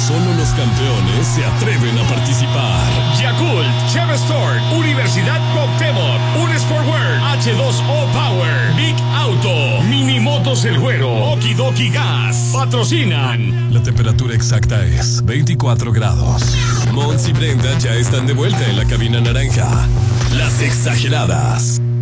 Solo los campeones se atreven a participar. Yakult, Cheve Store, Universidad Cuauhtémoc, Unesport World, H2O Power, Big Auto, Minimotos El Güero, Okidoki Gas, patrocinan. La temperatura exacta es 24 grados. Mons y Brenda ya están de vuelta en la cabina naranja. Las exageradas.